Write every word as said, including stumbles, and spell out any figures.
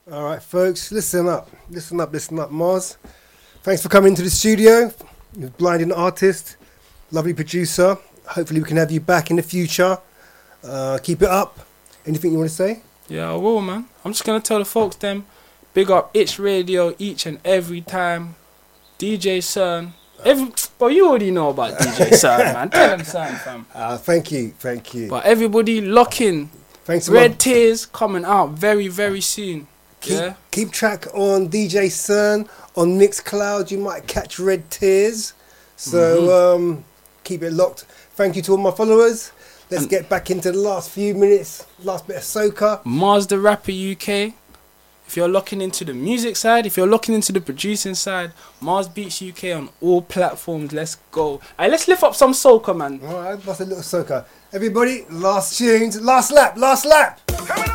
All right, folks, listen up, listen up, listen up, Mars. Thanks for coming to the studio. You're blinding artist, lovely producer. Hopefully we can have you back in the future. Uh, keep it up. Anything you want to say? Yeah, I will, man. I'm just going to tell the folks them, big up Itch Radio each and every time. D J Cern. Every, well, you already know about D J Cern, man. Tell them something, fam. Uh, thank you, thank you. But everybody lock in. Thanks Red Tears coming out very, very soon. Keep, yeah. keep track on D J Cern on Mixcloud. You might catch Red Tears. So mm-hmm. um, keep it locked. Thank you to all my followers. Let's and get back into the last few minutes. Last bit of soca. Mars the Rapper U K. If you're looking into the music side, if you're looking into the producing side, Mars Beats U K on all platforms. Let's go. Hey, let's lift up some soca, man. All right, that's a little soca. Everybody, last tunes, last lap, last lap.